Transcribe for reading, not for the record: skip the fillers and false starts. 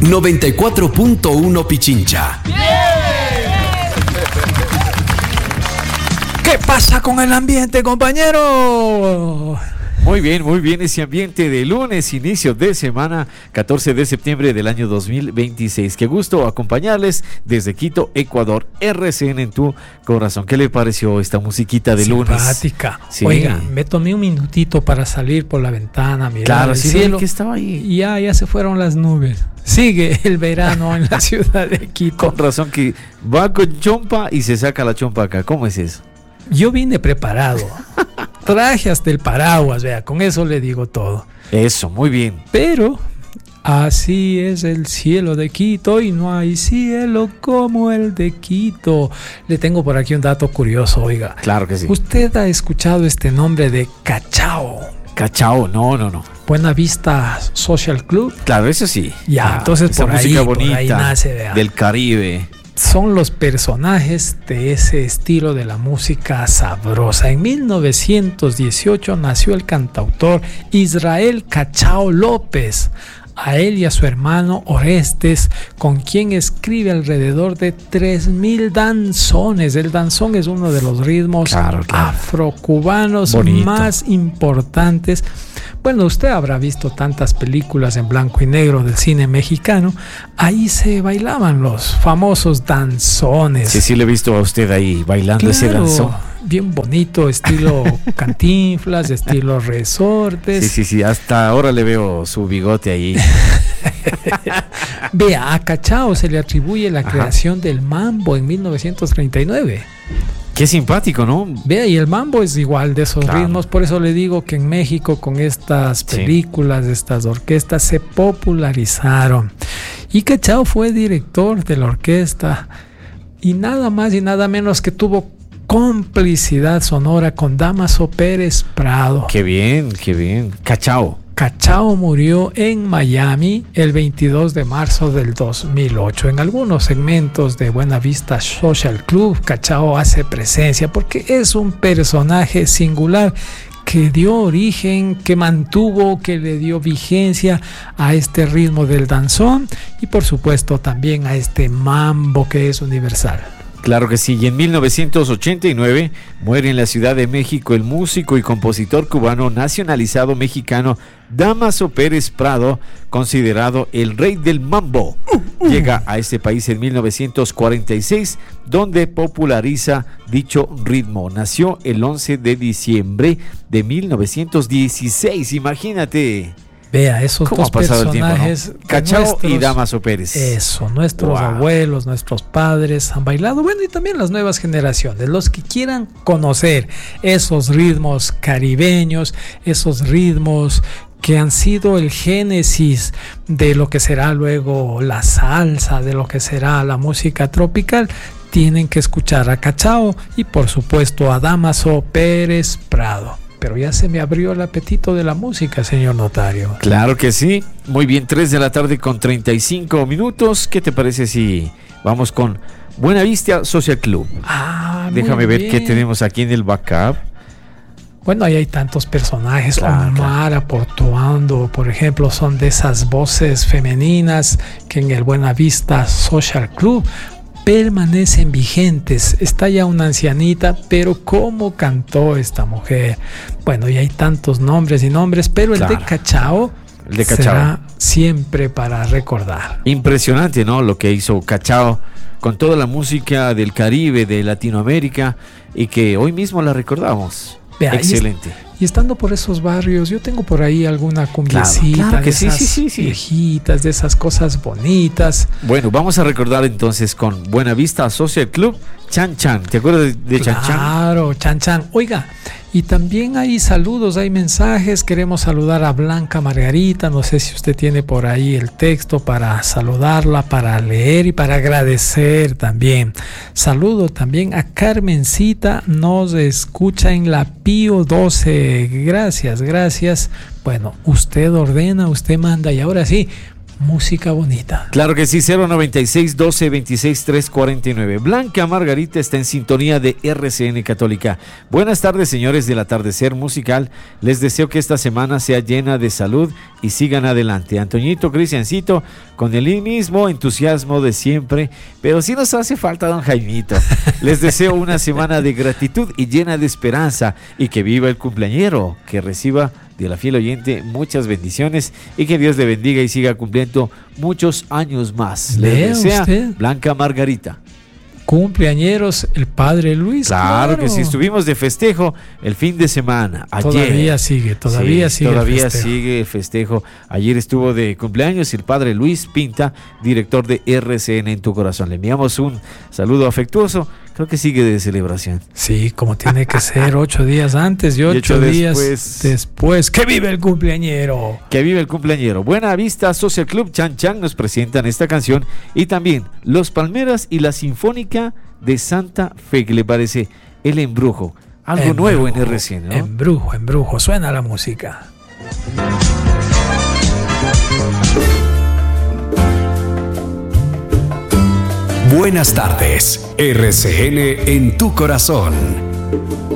94.1 Pichincha. ¿Qué pasa con el ambiente, compañero? Muy bien ese ambiente de lunes, inicio de semana, 14 de septiembre del año 2026. Qué gusto acompañarles desde Quito, Ecuador, RCN en tu corazón. ¿Qué le pareció esta musiquita de lunes? Simpática. Sí. Oiga, me tomé un minutito para salir por la ventana, mirar Claro, el sí, cielo. que estaba ahí. Y ya se fueron las nubes. Sigue el verano en la ciudad de Quito. Con razón que va con chompa y se saca la chompa acá. ¿Cómo es eso? Yo vine preparado. Traje hasta el paraguas, vea, con eso le digo todo. Eso, muy bien. Pero así es el cielo de Quito y no hay cielo como el de Quito. Le tengo por aquí un dato curioso, oiga. Claro que sí. ¿Usted ha escuchado este nombre de Cachao? Cachao, no. Buena Vista Social Club. Claro, eso sí. Ya, entonces esa por música ahí, bonita por ahí nace, vea. del Caribe. Son los personajes de ese estilo de la música sabrosa. En 1918 nació el cantautor Israel Cachao López. A él y a su hermano Orestes, con quien escribe alrededor de 3,000 danzones. El danzón es uno de los ritmos afrocubanos bonito, más importantes. Bueno, usted habrá visto tantas películas en blanco y negro del cine mexicano. Ahí se bailaban los famosos danzones. Sí, le he visto a usted ahí bailando ese danzón. Bien bonito, estilo Cantinflas, estilo Resortes. Sí, hasta ahora le veo su bigote ahí. Vea, a Cachao se le atribuye la creación del mambo en 1939. Qué simpático, ¿no? Vea, y el mambo es igual de esos ritmos, por eso le digo que en México con estas películas, estas orquestas se popularizaron. Y Cachao fue director de la orquesta y nada más y nada menos que tuvo complicidad sonora con Dámaso Pérez Prado. Qué bien. Cachao murió en Miami el 22 de marzo del 2008. En algunos segmentos de Buena Vista Social Club, Cachao hace presencia porque es un personaje singular que dio origen, que mantuvo, que le dio vigencia a este ritmo del danzón y por supuesto también a este mambo que es universal. Claro que sí, y en 1989 muere en la Ciudad de México el músico y compositor cubano nacionalizado mexicano Dámaso Pérez Prado, considerado el rey del mambo. Llega a este país en 1946, donde populariza dicho ritmo. Nació el 11 de diciembre de 1916, imagínate. Vea, esos dos personajes, tiempo, ¿no? Cachao y Dámaso Pérez. Eso, nuestros abuelos, nuestros padres han bailado. Bueno, y también las nuevas generaciones, los que quieran conocer esos ritmos caribeños, esos ritmos que han sido el génesis de lo que será luego la salsa, de lo que será la música tropical, tienen que escuchar a Cachao y por supuesto a Dámaso Pérez Prado. Pero ya se me abrió el apetito de la música, señor notario. Claro que sí. Muy bien, 3 de la tarde con 35 minutos. ¿Qué te parece si vamos con Buena Vista Social Club? Déjame ver qué tenemos aquí en el backup. Bueno, ahí hay tantos personajes. Omar Portuando, por ejemplo, son de esas voces femeninas que en el Buena Vista Social Club permanecen vigentes. Está ya una ancianita, pero cómo cantó esta mujer. Bueno, y hay tantos nombres, pero el de Cachao será siempre para recordar. Impresionante, ¿no? Lo que hizo Cachao con toda la música del Caribe, de Latinoamérica, y que hoy mismo la recordamos. Vea, excelente. Y estando por esos barrios, yo tengo por ahí alguna cumbiecita, claro que de esas viejitas, de esas cosas bonitas. Bueno, vamos a recordar entonces con Buena Vista Social Club, Chan Chan. ¿Te acuerdas de Chan Chan? Claro, Chan Chan. Oiga, y también hay saludos, hay mensajes. Queremos saludar a Blanca Margarita. No sé si usted tiene por ahí el texto para saludarla, para leer y para agradecer también. Saludo también a Carmencita, nos escucha en la Pío 12. Gracias. Bueno, usted ordena, usted manda y ahora sí, música bonita. Claro que sí, 096-12-26-349. Blanca Margarita está en sintonía de RCN Católica. Buenas tardes, señores del atardecer musical. Les deseo que esta semana sea llena de salud y sigan adelante. Antoñito, Cristiancito, con el mismo entusiasmo de siempre, pero sí nos hace falta don Jaimito. Les deseo una semana de gratitud y llena de esperanza, y que viva el cumpleañero, que reciba de la fiel oyente muchas bendiciones y que Dios le bendiga y siga cumpliendo muchos años más. Le desea usted, Blanca Margarita. Cumpleañeros el padre Luis. Claro que sí, estuvimos de festejo el fin de semana. Ayer. Todavía sigue el festejo. Ayer estuvo de cumpleaños el padre Luis Pinta, director de RCN en tu corazón. Le enviamos un saludo afectuoso. Creo que sigue de celebración. Sí, como tiene que ser, 8 días antes y 8 días después. ¡Que vive el cumpleañero! ¡Que vive el cumpleañero! Buena Vista Social Club Chan Chan nos presentan esta canción, y también Los Palmeras y la Sinfónica de Santa Fe, que le parece El Embrujo. Algo nuevo en RCN, ¿no? Embrujo, suena la música. Buenas tardes, RCN en tu corazón.